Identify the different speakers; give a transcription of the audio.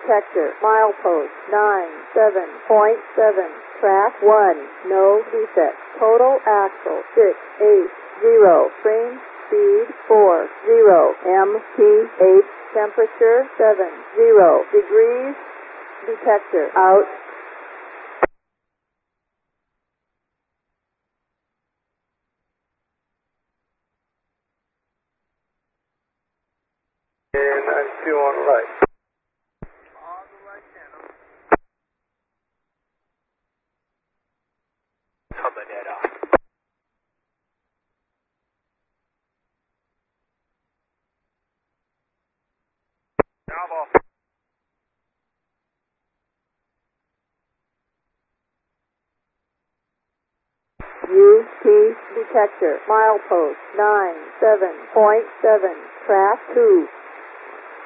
Speaker 1: detector, milepost 97.7, track 1, no defects. Total axle 680, frame speed 40, mph, temperature 70 degrees, detector out.
Speaker 2: And I'm still on the right.
Speaker 3: On the right channel. Coming it up. Bravo.
Speaker 1: UT detector, milepost 97.7, track 2.